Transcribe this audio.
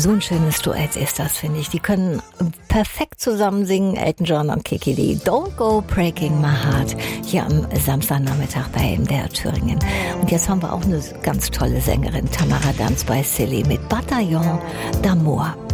So ein schönes Duett ist das, finde ich. Die können perfekt zusammen singen, Elton John und Kiki Dee. Don't Go Breaking My Heart, hier am Samstagnachmittag bei MDR Thüringen. Und jetzt haben wir auch eine ganz tolle Sängerin, Tamara Danz bei Silly mit Bataillon d'Amour.